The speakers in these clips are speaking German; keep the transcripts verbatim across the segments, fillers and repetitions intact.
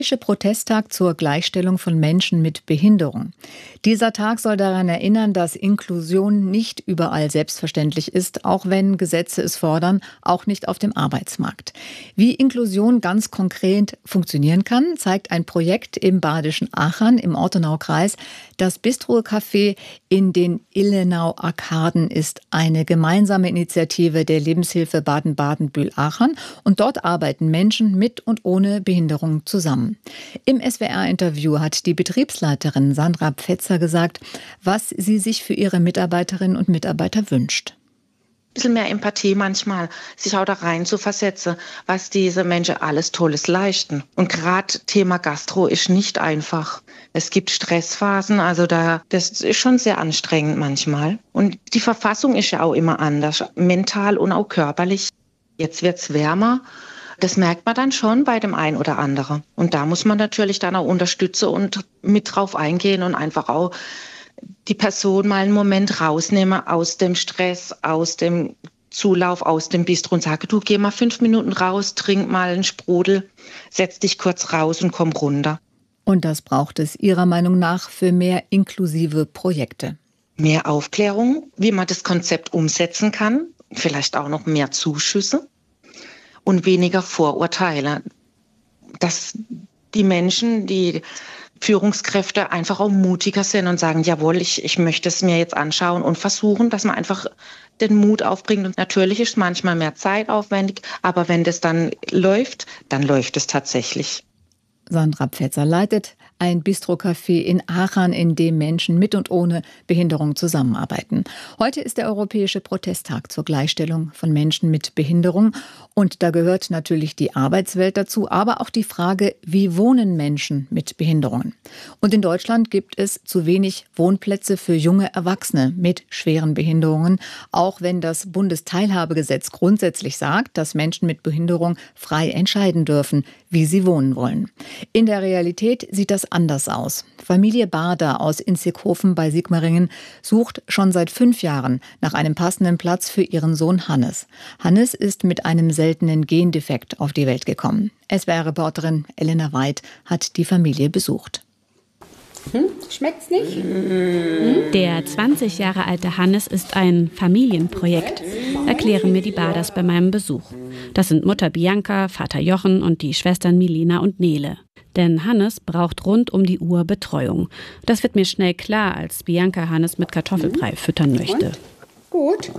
Protesttag zur Gleichstellung von Menschen mit Behinderung. Dieser Tag soll daran erinnern, dass Inklusion nicht überall selbstverständlich ist, auch wenn Gesetze es fordern, auch nicht auf dem Arbeitsmarkt. Wie Inklusion ganz konkret funktionieren kann, zeigt ein Projekt im badischen Aachen im Ortenaukreis. Das Bistro-Café in den Illenau-Arkaden ist eine gemeinsame Initiative der Lebenshilfe Baden-Baden-Bühl-Aachen und dort arbeiten Menschen mit und ohne Behinderung zusammen. Im S W R-Interview hat die Betriebsleiterin Sandra Pfetzer gesagt, was sie sich für ihre Mitarbeiterinnen und Mitarbeiter wünscht. Ein bisschen mehr Empathie manchmal, sich auch da rein zu versetzen, was diese Menschen alles Tolles leisten. Und gerade Thema Gastro ist nicht einfach. Es gibt Stressphasen, also da, das ist schon sehr anstrengend manchmal. Und die Verfassung ist ja auch immer anders, mental und auch körperlich. Jetzt wird's wärmer. Das merkt man dann schon bei dem einen oder anderen. Und da muss man natürlich dann auch unterstützen und mit drauf eingehen und einfach auch die Person mal einen Moment rausnehmen aus dem Stress, aus dem Zulauf, aus dem Bistro und sagen, du geh mal fünf Minuten raus, trink mal einen Sprudel, setz dich kurz raus und komm runter. Und das braucht es Ihrer Meinung nach für mehr inklusive Projekte? Mehr Aufklärung, wie man das Konzept umsetzen kann, vielleicht auch noch mehr Zuschüsse. Und weniger Vorurteile, dass die Menschen, die Führungskräfte einfach auch mutiger sind und sagen, jawohl, ich, ich möchte es mir jetzt anschauen und versuchen, dass man einfach den Mut aufbringt. Und natürlich ist es manchmal mehr zeitaufwendig, aber wenn das dann läuft, dann läuft es tatsächlich. Sandra Pfetzer leitet ein Bistro-Café in Aachen, in dem Menschen mit und ohne Behinderung zusammenarbeiten. Heute ist der Europäische Protesttag zur Gleichstellung von Menschen mit Behinderung. Und da gehört natürlich die Arbeitswelt dazu, aber auch die Frage, wie wohnen Menschen mit Behinderungen? Und in Deutschland gibt es zu wenig Wohnplätze für junge Erwachsene mit schweren Behinderungen, auch wenn das Bundesteilhabegesetz grundsätzlich sagt, dass Menschen mit Behinderung frei entscheiden dürfen, wie sie wohnen wollen. In der Realität sieht das anders aus. Familie Bader aus Inzighofen bei Sigmaringen sucht schon seit fünf Jahren nach einem passenden Platz für ihren Sohn Hannes. Hannes ist mit einem seltenen Gendefekt auf die Welt gekommen. S W R-Reporterin Elena Weid hat die Familie besucht. Hm, schmeckt's nicht? Hm? Der zwanzig Jahre alte Hannes ist ein Familienprojekt, erklären mir die Baders bei meinem Besuch. Das sind Mutter Bianca, Vater Jochen und die Schwestern Milena und Nele. Denn Hannes braucht rund um die Uhr Betreuung. Das wird mir schnell klar, als Bianca Hannes mit Kartoffelbrei füttern möchte. Und? Gut.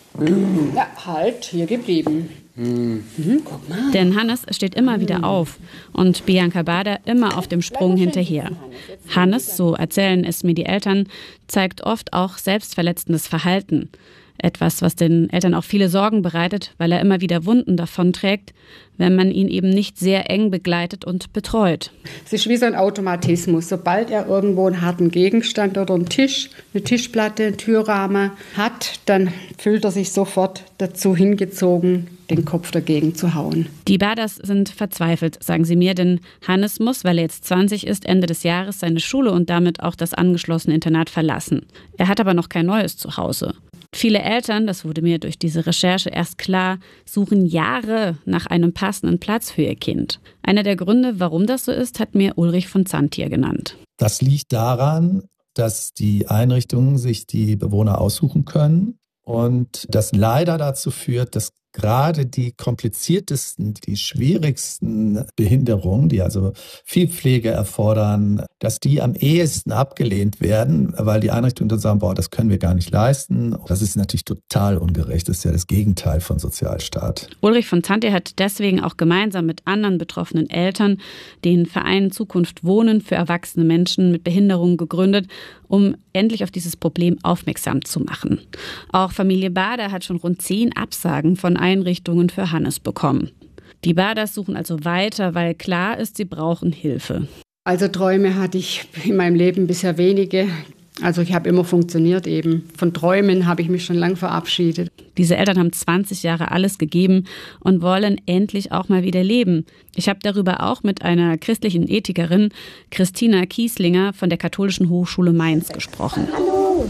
Mhm. Ja, halt, hier geblieben. Mhm. Guck mal. Denn Hannes steht immer wieder auf und Bianca Bader immer auf dem Sprung hinterher. Hannes, so erzählen es mir die Eltern, zeigt oft auch selbstverletzendes Verhalten. Etwas, was den Eltern auch viele Sorgen bereitet, weil er immer wieder Wunden davonträgt, wenn man ihn eben nicht sehr eng begleitet und betreut. Es ist wie so ein Automatismus. Sobald er irgendwo einen harten Gegenstand oder einen Tisch, eine Tischplatte, einen Türrahmen hat, dann fühlt er sich sofort dazu hingezogen, den Kopf dagegen zu hauen. Die Baders sind verzweifelt, sagen sie mir, denn Hannes muss, weil er jetzt zwanzig ist, Ende des Jahres seine Schule und damit auch das angeschlossene Internat verlassen. Er hat aber noch kein neues Zuhause. Viele Eltern, das wurde mir durch diese Recherche erst klar, suchen Jahre nach einem passenden Platz für ihr Kind. Einer der Gründe, warum das so ist, hat mir Ulrich von Zantier genannt. Das liegt daran, dass die Einrichtungen sich die Bewohner aussuchen können und das leider dazu führt, dass gerade die kompliziertesten, die schwierigsten Behinderungen, die also viel Pflege erfordern, dass die am ehesten abgelehnt werden, weil die Einrichtungen dann sagen, boah, das können wir gar nicht leisten. Das ist natürlich total ungerecht. Das ist ja das Gegenteil von Sozialstaat. Ulrich von Zantier hat deswegen auch gemeinsam mit anderen betroffenen Eltern den Verein Zukunft Wohnen für erwachsene Menschen mit Behinderung gegründet, um endlich auf dieses Problem aufmerksam zu machen. Auch Familie Bader hat schon rund zehn Absagen von Einrichtungen für Hannes bekommen. Die Baders suchen also weiter, weil klar ist, sie brauchen Hilfe. Also Träume hatte ich in meinem Leben bisher wenige. Also ich habe immer funktioniert eben. Von Träumen habe ich mich schon lang verabschiedet. Diese Eltern haben zwanzig Jahre alles gegeben und wollen endlich auch mal wieder leben. Ich habe darüber auch mit einer christlichen Ethikerin, Christina Kieslinger von der Katholischen Hochschule Mainz, gesprochen. Hallo.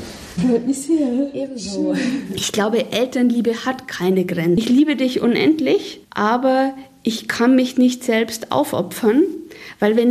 Ebenso. Ich glaube, Elternliebe hat keine Grenzen. Ich liebe dich unendlich, aber ich kann mich nicht selbst aufopfern. Weil wenn